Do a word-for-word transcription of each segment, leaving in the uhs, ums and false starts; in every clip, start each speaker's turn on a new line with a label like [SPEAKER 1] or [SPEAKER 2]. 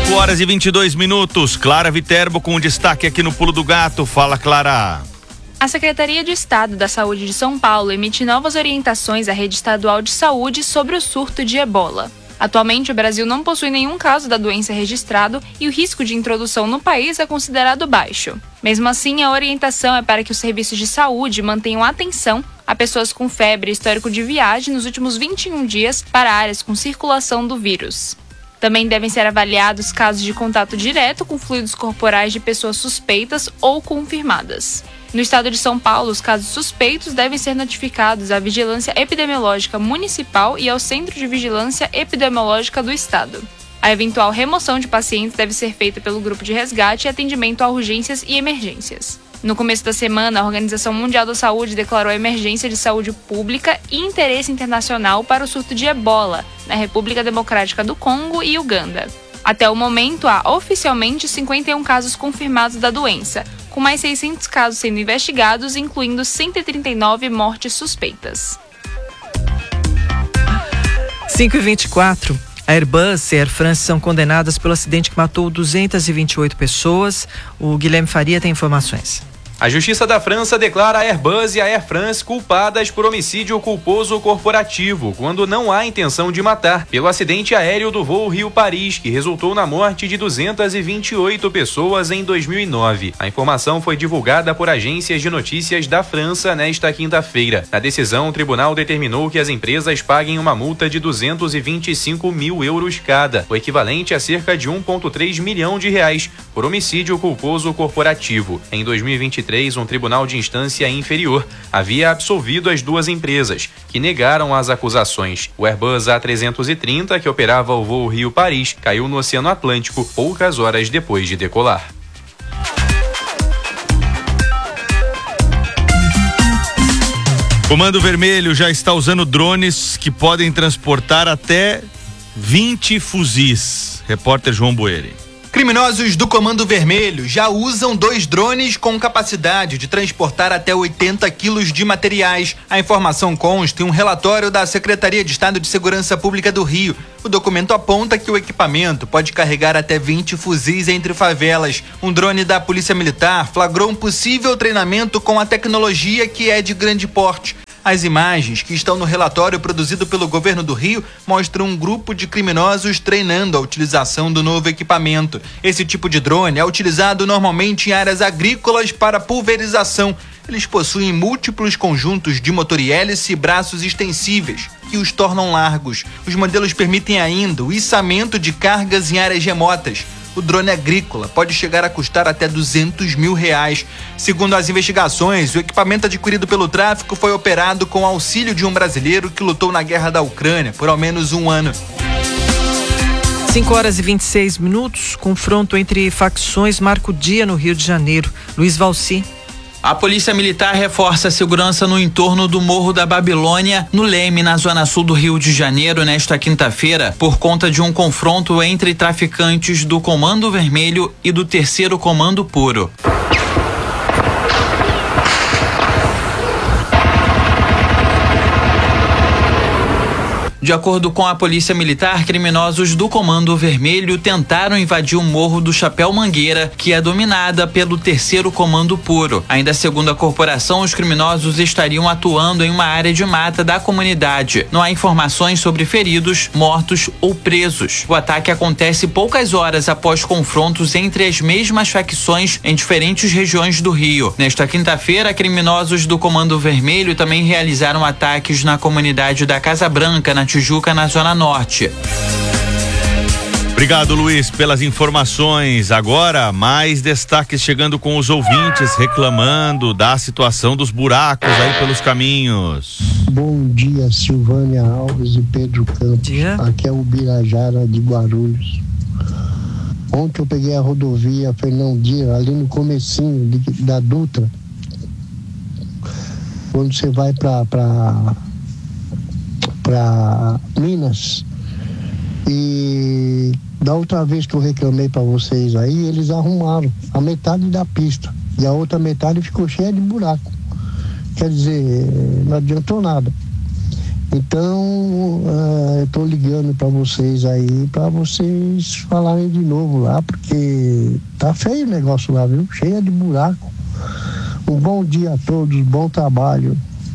[SPEAKER 1] cinco horas e vinte e dois minutos. Clara Viterbo com um destaque aqui no Pulo do Gato. Fala, Clara.
[SPEAKER 2] A Secretaria de Estado da Saúde de São Paulo emite novas orientações à rede estadual de saúde sobre o surto de ebola. Atualmente, o Brasil não possui nenhum caso da doença registrado e o risco de introdução no país é considerado baixo. Mesmo assim, a orientação é para que os serviços de saúde mantenham atenção a pessoas com febre e histórico de viagem nos últimos vinte e um dias para áreas com circulação do vírus. Também devem ser avaliados casos de contato direto com fluidos corporais de pessoas suspeitas ou confirmadas. No estado de São Paulo, os casos suspeitos devem ser notificados à Vigilância Epidemiológica Municipal e ao Centro de Vigilância Epidemiológica do Estado. A eventual remoção de pacientes deve ser feita pelo Grupo de Resgate e Atendimento a Urgências e Emergências. No começo da semana, a Organização Mundial da Saúde declarou emergência de saúde pública e interesse internacional para o surto de ebola na República Democrática do Congo e Uganda. Até o momento, há oficialmente cinquenta e um casos confirmados da doença, com mais seiscentos casos sendo investigados, incluindo cento e trinta e nove mortes suspeitas.
[SPEAKER 3] cinco e vinte e quatro. A Airbus e a Air France são condenadas pelo acidente que matou duzentas e vinte e oito pessoas. O Guilherme Faria tem informações.
[SPEAKER 4] A Justiça da França declara a Airbus e a Air France culpadas por homicídio culposo corporativo, quando não há intenção de matar, pelo acidente aéreo do voo Rio-Paris, que resultou na morte de duzentas e vinte e oito pessoas em dois mil e nove. A informação foi divulgada por agências de notícias da França nesta quinta-feira. Na decisão, o tribunal determinou que as empresas paguem uma multa de duzentos e vinte e cinco mil euros cada, o equivalente a cerca de um vírgula três milhão de reais, por homicídio culposo corporativo. Em dois mil e vinte e três, um tribunal de instância inferior havia absolvido as duas empresas, que negaram as acusações. O Airbus A trezentos e trinta, que operava o voo Rio-Paris, caiu no Oceano Atlântico poucas horas depois de decolar.
[SPEAKER 1] Comando Vermelho já está usando drones que podem transportar até vinte fuzis. Repórter João Boeri.
[SPEAKER 5] Criminosos do Comando Vermelho já usam dois drones com capacidade de transportar até oitenta quilos de materiais. A informação consta em um relatório da Secretaria de Estado de Segurança Pública do Rio. O documento aponta que o equipamento pode carregar até vinte fuzis entre favelas. Um drone da Polícia Militar flagrou um possível treinamento com a tecnologia que é de grande porte. As imagens que estão no relatório produzido pelo governo do Rio mostram um grupo de criminosos treinando a utilização do novo equipamento. Esse tipo de drone é utilizado normalmente em áreas agrícolas para pulverização. Eles possuem múltiplos conjuntos de motor e hélice e braços extensíveis, que os tornam largos. Os modelos permitem ainda o içamento de cargas em áreas remotas. O drone agrícola pode chegar a custar até duzentos mil reais. Segundo as investigações, o equipamento adquirido pelo tráfico foi operado com auxílio de um brasileiro que lutou na guerra da Ucrânia por ao menos um ano.
[SPEAKER 3] cinco horas e vinte e seis minutos. Confronto entre facções marca o dia no Rio de Janeiro. Luiz Valci.
[SPEAKER 6] A Polícia Militar reforça a segurança no entorno do Morro da Babilônia, no Leme, na zona sul do Rio de Janeiro, nesta quinta-feira, por conta de um confronto entre traficantes do Comando Vermelho e do Terceiro Comando Puro. De acordo com a Polícia Militar, criminosos do Comando Vermelho tentaram invadir o Morro do Chapéu Mangueira, que é dominada pelo Terceiro Comando Puro. Ainda segundo a corporação, os criminosos estariam atuando em uma área de mata da comunidade. Não há informações sobre feridos, mortos ou presos. O ataque acontece poucas horas após confrontos entre as mesmas facções em diferentes regiões do Rio. Nesta quinta-feira, criminosos do Comando Vermelho também realizaram ataques na comunidade da Casa Branca, na Tijuca, na Zona Norte.
[SPEAKER 1] Obrigado, Luiz, pelas informações. Agora, mais destaques chegando com os ouvintes reclamando da situação dos buracos aí pelos caminhos.
[SPEAKER 7] Bom dia, Silvânia Alves e Pedro Campos. Dia. Aqui é o Birajara de Guarulhos. Ontem eu peguei a rodovia Fernão Dias, ali no comecinho de, da Dutra. Quando você vai para para para Minas, e da outra vez que eu reclamei para vocês aí, eles arrumaram a metade da pista e a outra metade ficou cheia de buraco. Quer dizer, não adiantou nada. Então, uh, eu tô ligando para vocês aí, para vocês falarem de novo lá, porque tá feio o negócio lá, viu? Cheio de buraco. Um bom dia a todos, bom trabalho.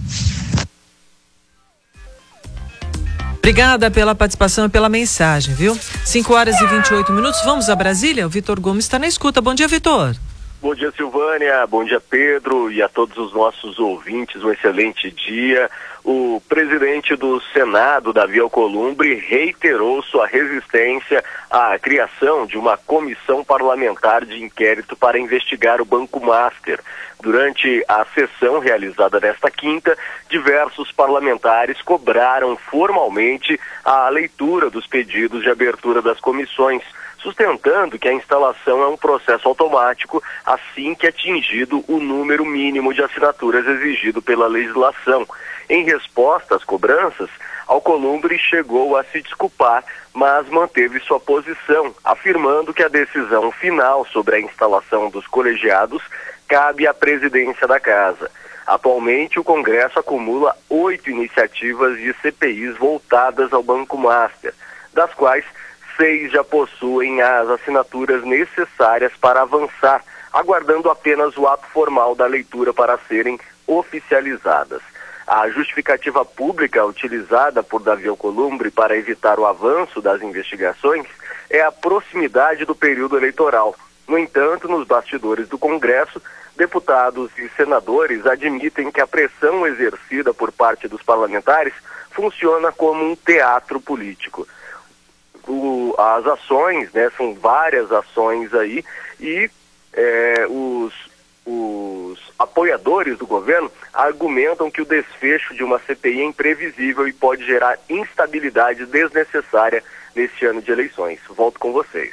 [SPEAKER 3] Obrigada pela participação e pela mensagem, viu? cinco horas e vinte e oito minutos, vamos a Brasília? O Vitor Gomes está na escuta. Bom dia, Vitor.
[SPEAKER 8] Bom dia, Silvânia. Bom dia, Pedro, e a todos os nossos ouvintes. Um excelente dia. O presidente do Senado, Davi Alcolumbre, reiterou sua resistência à criação de uma comissão parlamentar de inquérito para investigar o Banco Master. Durante a sessão realizada nesta quinta, diversos parlamentares cobraram formalmente a leitura dos pedidos de abertura das comissões, sustentando que a instalação é um processo automático assim que atingido o número mínimo de assinaturas exigido pela legislação. Em resposta às cobranças, Alcolumbre chegou a se desculpar, mas manteve sua posição, afirmando que a decisão final sobre a instalação dos colegiados cabe à presidência da Casa. Atualmente, o Congresso acumula oito iniciativas de C P Is voltadas ao Banco Master, das quais seis já possuem as assinaturas necessárias para avançar, aguardando apenas o ato formal da leitura para serem oficializadas. A justificativa pública utilizada por Davi Alcolumbre para evitar o avanço das investigações é a proximidade do período eleitoral. No entanto, nos bastidores do Congresso, deputados e senadores admitem que a pressão exercida por parte dos parlamentares funciona como um teatro político. O, as ações, né, são várias ações aí, e é, os, os apoiadores do governo argumentam que o desfecho de uma C P I é imprevisível e pode gerar instabilidade desnecessária neste ano de eleições. Volto com vocês.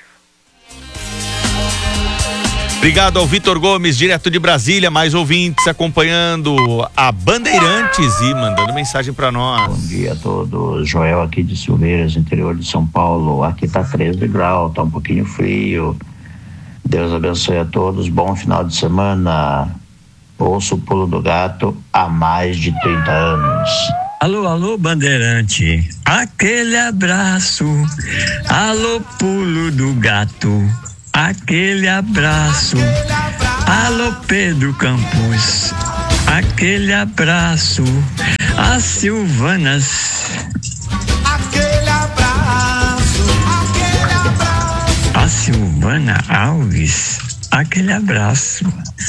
[SPEAKER 1] Obrigado ao Vitor Gomes, direto de Brasília, mais ouvintes acompanhando a Bandeirantes e mandando mensagem para nós.
[SPEAKER 9] Bom dia a todos, Joel aqui de Silveiras, interior de São Paulo. Aqui tá treze graus, tá um pouquinho frio. Deus abençoe a todos, bom final de semana. Ouço o Pulo do Gato há mais de trinta anos.
[SPEAKER 10] Alô, alô, Bandeirante, aquele abraço. Alô, Pulo do Gato, aquele abraço. Alô, Pedro Campos, aquele abraço. A Silvanas, aquele abraço, aquele abraço. A Silvana Alves, aquele abraço.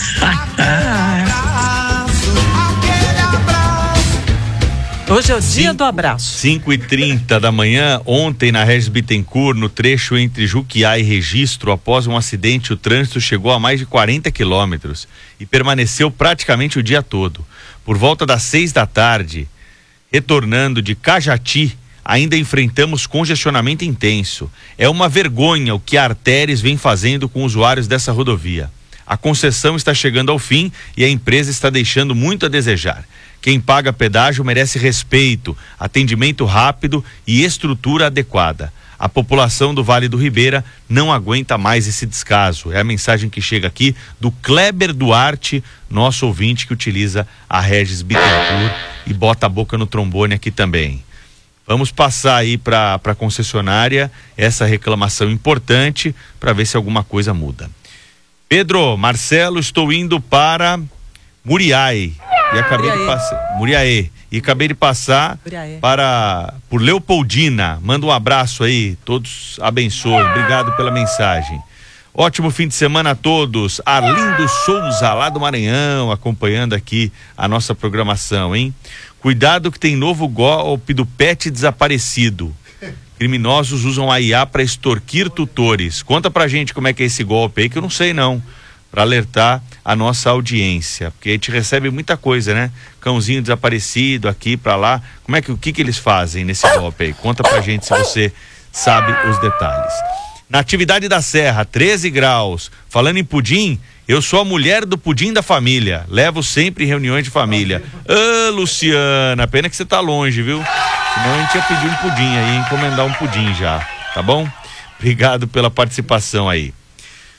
[SPEAKER 3] Hoje é o dia do abraço.
[SPEAKER 1] cinco e trinta da manhã, ontem na Regis Bittencourt, no trecho entre Juquiá e Registro, após um acidente, o trânsito chegou a mais de quarenta quilômetros e permaneceu praticamente o dia todo. Por volta das seis da tarde, retornando de Cajati, ainda enfrentamos congestionamento intenso. É uma vergonha o que a Artéres vem fazendo com usuários dessa rodovia. A concessão está chegando ao fim e a empresa está deixando muito a desejar. Quem paga pedágio merece respeito, atendimento rápido e estrutura adequada. A população do Vale do Ribeira não aguenta mais esse descaso. É a mensagem que chega aqui do Kleber Duarte, nosso ouvinte que utiliza a Regis Bittencourt e bota a boca no trombone aqui também. Vamos passar aí para a concessionária essa reclamação importante para ver se alguma coisa muda. Pedro, Marcelo, estou indo para Muriaé. E acabei Muriaé. de passar. Muriaé. E acabei de passar Muriaé. para por Leopoldina. Manda um abraço aí, todos abençoem. Obrigado pela mensagem. Ótimo fim de semana a todos. Arlindo Souza, lá do Maranhão, acompanhando aqui a nossa programação, hein? Cuidado que tem novo golpe do pet desaparecido. Criminosos usam a I A para extorquir tutores. Conta pra gente como é que é esse golpe aí, que eu não sei não. Para alertar a nossa audiência, porque a gente recebe muita coisa, né? Cãozinho desaparecido aqui para lá. Como é que o que que eles fazem nesse golpe aí? Conta pra gente se você sabe os detalhes. Na atividade da Serra, treze graus. Falando em pudim, eu sou a mulher do pudim da família. Levo sempre em reuniões de família. Ah, Luciana, pena que você tá longe, viu? Senão a gente ia pedir um pudim aí, encomendar um pudim já, tá bom? Obrigado pela participação aí.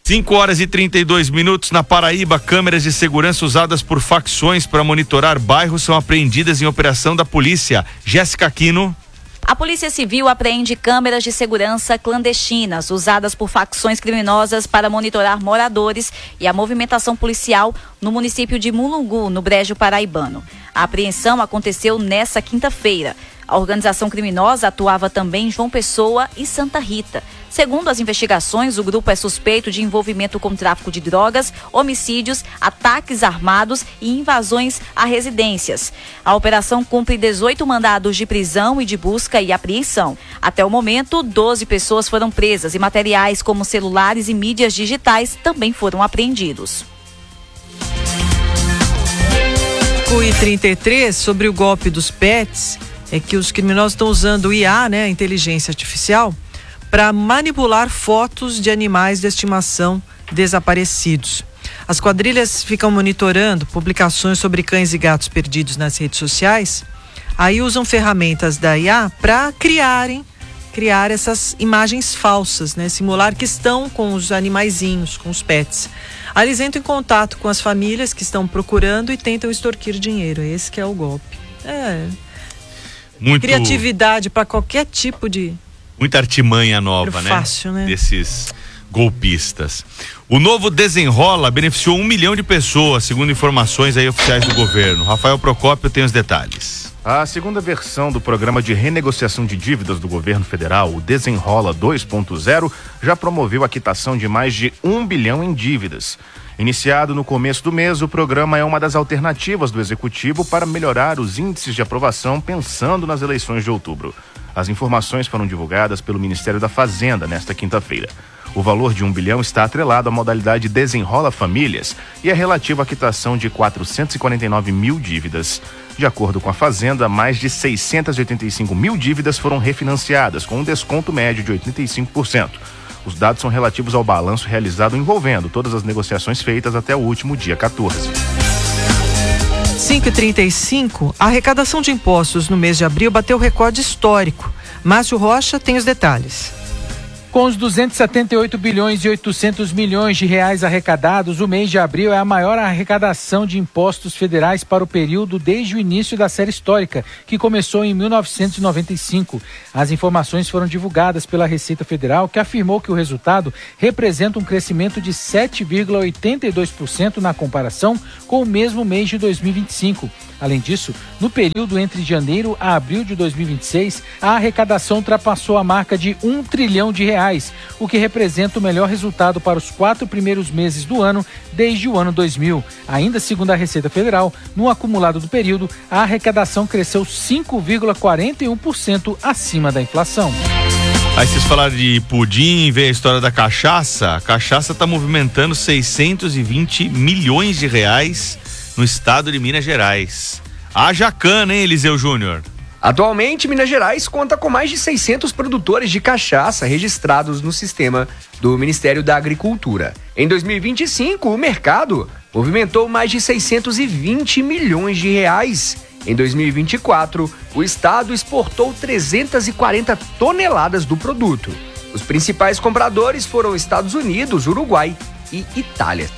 [SPEAKER 1] cinco horas e trinta e dois minutos na Paraíba. Câmeras de segurança usadas por facções para monitorar bairros são apreendidas em operação da polícia. Jéssica Aquino.
[SPEAKER 11] A Polícia Civil apreende câmeras de segurança clandestinas usadas por facções criminosas para monitorar moradores e a movimentação policial no município de Mulungu, no Brejo Paraibano. A apreensão aconteceu nesta quinta-feira. A organização criminosa atuava também em João Pessoa e Santa Rita. Segundo as investigações, o grupo é suspeito de envolvimento com tráfico de drogas, homicídios, ataques armados e invasões a residências. A operação cumpre dezoito mandados de prisão e de busca e apreensão. Até o momento, doze pessoas foram presas e materiais como celulares e mídias digitais também foram apreendidos.
[SPEAKER 3] O I trinta e três, sobre o golpe dos pets, é que os criminosos estão usando o I A, né, a inteligência artificial, para manipular fotos de animais de estimação desaparecidos. As quadrilhas ficam monitorando publicações sobre cães e gatos perdidos nas redes sociais, aí usam ferramentas da I A para criarem, criar essas imagens falsas, né, simular que estão com os animaizinhos, com os pets. Aí eles entram em contato com as famílias que estão procurando e tentam extorquir dinheiro. Esse que é o golpe. É.
[SPEAKER 1] Muito...
[SPEAKER 3] Criatividade para qualquer tipo de...
[SPEAKER 1] Muita artimanha nova, né?
[SPEAKER 3] Fácil, né?
[SPEAKER 1] Desses golpistas. O novo Desenrola beneficiou um milhão de pessoas, segundo informações aí oficiais do governo. Rafael Procópio tem os detalhes.
[SPEAKER 12] A segunda versão do programa de renegociação de dívidas do governo federal, o Desenrola dois ponto zero, já promoveu a quitação de mais de um bilhão em dívidas. Iniciado no começo do mês, o programa é uma das alternativas do executivo para melhorar os índices de aprovação pensando nas eleições de outubro. As informações foram divulgadas pelo Ministério da Fazenda nesta quinta-feira. O valor de um bilhão está atrelado à modalidade Desenrola Famílias e é relativo à quitação de quatrocentos e quarenta e nove mil dívidas. De acordo com a Fazenda, mais de seiscentos e oitenta e cinco mil dívidas foram refinanciadas, com um desconto médio de oitenta e cinco por cento. Os dados são relativos ao balanço realizado envolvendo todas as negociações feitas até o último dia quatorze.
[SPEAKER 3] cinco e trinta e cinco, a arrecadação de impostos no mês de abril bateu recorde histórico. Márcio Rocha tem os detalhes.
[SPEAKER 13] Com os duzentos e setenta e oito bilhões e oitocentos milhões de reais arrecadados, o mês de abril é a maior arrecadação de impostos federais para o período desde o início da série histórica, que começou em mil novecentos e noventa e cinco. As informações foram divulgadas pela Receita Federal, que afirmou que o resultado representa um crescimento de sete vírgula oitenta e dois por cento na comparação com o mesmo mês de dois mil e vinte e cinco. Além disso, no período entre janeiro a abril de dois mil e vinte e seis, a arrecadação ultrapassou a marca de um trilhão de reais, o que representa o melhor resultado para os quatro primeiros meses do ano desde o ano dois mil. Ainda segundo a Receita Federal, no acumulado do período, a arrecadação cresceu cinco vírgula quarenta e um por cento acima da inflação.
[SPEAKER 1] Aí vocês falaram de pudim, veio a história da cachaça. A cachaça está movimentando seiscentos e vinte milhões de reais no estado de Minas Gerais. Haja cana, hein, Eliseu Júnior?
[SPEAKER 14] Atualmente, Minas Gerais conta com mais de seiscentos produtores de cachaça registrados no sistema do Ministério da Agricultura. Em dois mil e vinte e cinco, o mercado movimentou mais de seiscentos e vinte milhões de reais. Em dois mil e vinte e quatro, o estado exportou trezentas e quarenta toneladas do produto. Os principais compradores foram Estados Unidos, Uruguai e Itália.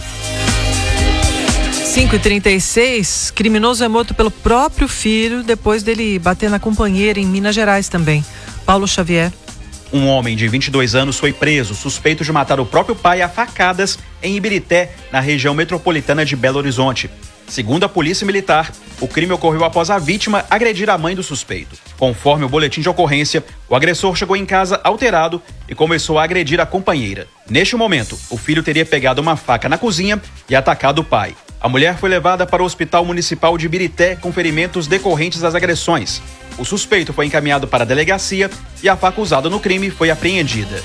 [SPEAKER 3] cinco e trinta e seis, criminoso é morto pelo próprio filho depois dele bater na companheira em Minas Gerais também. Paulo Xavier.
[SPEAKER 15] Um homem de vinte e dois anos foi preso, suspeito de matar o próprio pai a facadas em Ibirité, na região metropolitana de Belo Horizonte. Segundo a Polícia Militar, o crime ocorreu após a vítima agredir a mãe do suspeito. Conforme o boletim de ocorrência, o agressor chegou em casa alterado e começou a agredir a companheira. Neste momento, o filho teria pegado uma faca na cozinha e atacado o pai. A mulher foi levada para o Hospital Municipal de Ibirité com ferimentos decorrentes das agressões. O suspeito foi encaminhado para a delegacia e a faca usada no crime foi apreendida.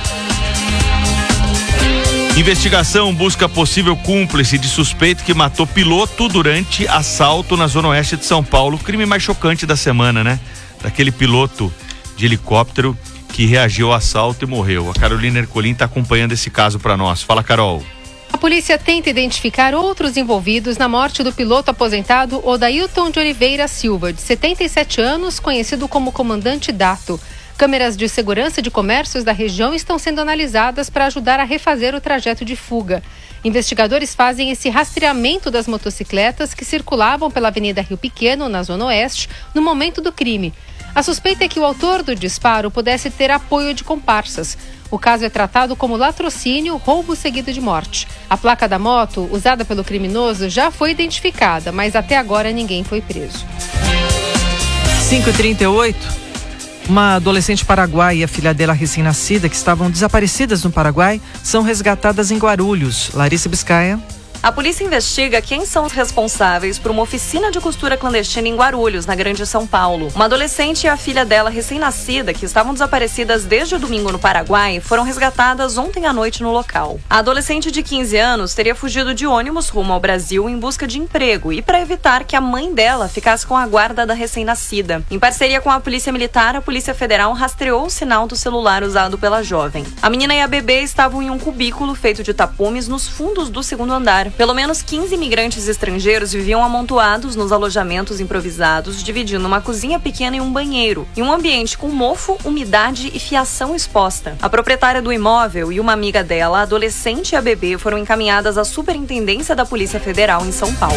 [SPEAKER 1] Investigação busca possível cúmplice de suspeito que matou piloto durante assalto na zona oeste de São Paulo. O crime mais chocante da semana, né? Daquele piloto de helicóptero que reagiu ao assalto e morreu. A Carolina Ercolim está acompanhando esse caso para nós. Fala, Carol.
[SPEAKER 16] A polícia tenta identificar outros envolvidos na morte do piloto aposentado Odailton de Oliveira Silva, de setenta e sete anos, conhecido como Comandante Dato. Câmeras de segurança de comércios da região estão sendo analisadas para ajudar a refazer o trajeto de fuga. Investigadores fazem esse rastreamento das motocicletas que circulavam pela Avenida Rio Pequeno, na Zona Oeste, no momento do crime. A suspeita é que o autor do disparo pudesse ter apoio de comparsas. O caso é tratado como latrocínio, roubo seguido de morte. A placa da moto, usada pelo criminoso, já foi identificada, mas até agora ninguém foi preso.
[SPEAKER 3] cinco e trinta e oito. Uma adolescente paraguaia e a filha dela recém-nascida, que estavam desaparecidas no Paraguai, são resgatadas em Guarulhos. Larissa Biscaia.
[SPEAKER 17] A polícia investiga quem são os responsáveis por uma oficina de costura clandestina em Guarulhos, na Grande São Paulo. Uma adolescente e a filha dela recém-nascida, que estavam desaparecidas desde o domingo no Paraguai, foram resgatadas ontem à noite no local. A adolescente de quinze anos teria fugido de ônibus rumo ao Brasil em busca de emprego e para evitar que a mãe dela ficasse com a guarda da recém-nascida. Em parceria com a Polícia Militar, a Polícia Federal rastreou o sinal do celular usado pela jovem. A menina e a bebê estavam em um cubículo feito de tapumes nos fundos do segundo andar. Pelo menos quinze imigrantes estrangeiros viviam amontoados nos alojamentos improvisados, dividindo uma cozinha pequena e um banheiro, em um ambiente com mofo, umidade e fiação exposta. A proprietária do imóvel e uma amiga dela, a adolescente e a bebê, foram encaminhadas à Superintendência da Polícia Federal em São Paulo.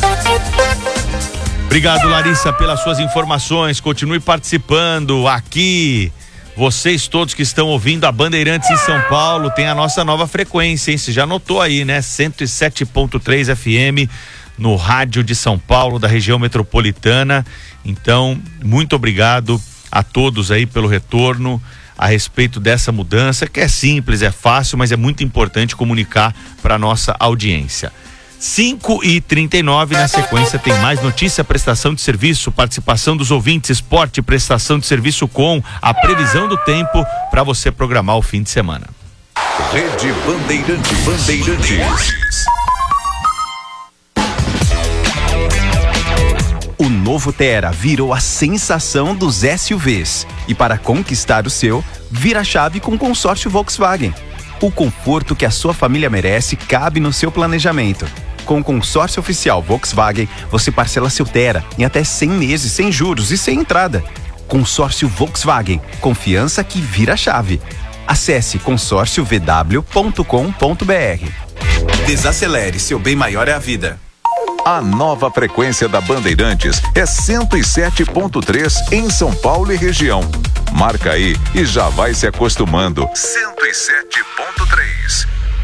[SPEAKER 1] Obrigado, Larissa, pelas suas informações. Continue participando aqui. Vocês todos que estão ouvindo a Bandeirantes em São Paulo, tem a nossa nova frequência, hein? Você já notou aí, né? cento e sete ponto três F M no rádio de São Paulo, da região metropolitana. Então, muito obrigado a todos aí pelo retorno a respeito dessa mudança, que é simples, é fácil, mas é muito importante comunicar para a nossa audiência. cinco e trinta e nove, na sequência tem mais notícia, prestação de serviço, participação dos ouvintes, esporte, prestação de serviço com a previsão do tempo para você programar o fim de semana.
[SPEAKER 18] Rede Bandeirantes. Bandeirantes.
[SPEAKER 19] O novo Tera virou a sensação dos S U Vs. E para conquistar o seu, vira a chave com o consórcio Volkswagen. O conforto que a sua família merece cabe no seu planejamento. Com o consórcio oficial Volkswagen, você parcela seu Tera em até cem meses, sem juros e sem entrada. Consórcio Volkswagen, confiança que vira chave. Acesse consórcio v w ponto com ponto b r. Desacelere, seu bem maior é a vida.
[SPEAKER 18] A nova frequência da Bandeirantes é cento e sete ponto três em São Paulo e região. Marca aí e já vai se acostumando. cento e sete ponto três.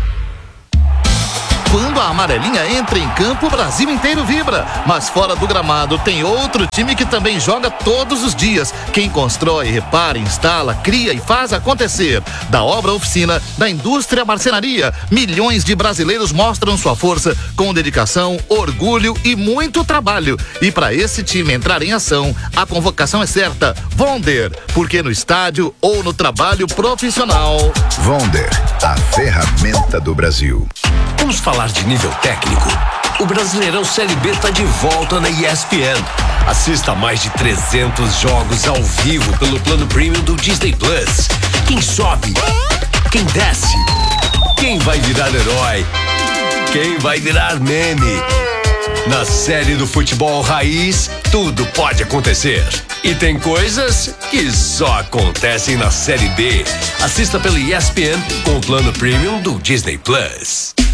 [SPEAKER 20] Quando a amarelinha entra em campo, o Brasil inteiro vibra. Mas fora do gramado tem outro time que também joga todos os dias. Quem constrói, repara, instala, cria e faz acontecer. Da obra à oficina, da indústria à marcenaria, milhões de brasileiros mostram sua força com dedicação, orgulho e muito trabalho. E para esse time entrar em ação, a convocação é certa. Vonder, porque no estádio ou no trabalho profissional.
[SPEAKER 18] Vonder, a ferramenta do Brasil.
[SPEAKER 21] Vamos falar de nível técnico. O Brasileirão Série B está de volta na E S P N. Assista a mais de trezentos jogos ao vivo pelo plano premium do Disney Plus. Quem sobe? Quem desce? Quem vai virar herói? Quem vai virar meme? Na série do futebol raiz, tudo pode acontecer. E tem coisas que só acontecem na Série B. Assista pelo E S P N com o plano premium do Disney Plus.